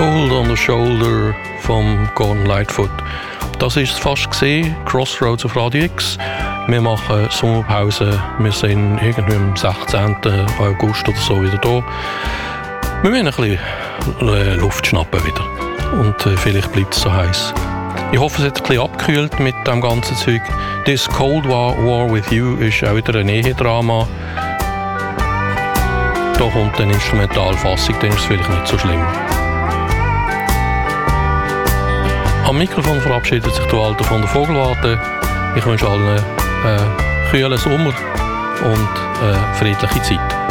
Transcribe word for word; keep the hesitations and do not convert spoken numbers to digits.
Cold on the Shoulder vom Gordon Lightfoot. Das ist es fast gesehen. Crossroads auf Radio X. Wir machen Sommerpause. Wir sind irgendwie am sechzehnten August oder so wieder da. Wir müssen ein bisschen Luft schnappen wieder. Und äh, vielleicht bleibt es so heiß. Ich hoffe, es hat ein bisschen abgekühlt mit dem ganzen Zeug. This Cold War, War with You ist auch wieder ein Ehedrama. Da kommt eine Instrumentalfassung, dann ist es vielleicht nicht so schlimm. Am Mikrofon verabschiedet sich der Walter von der Vogelwarte. Ich wünsche allen einen äh, kühlen Sommer und äh, friedliche Zeit.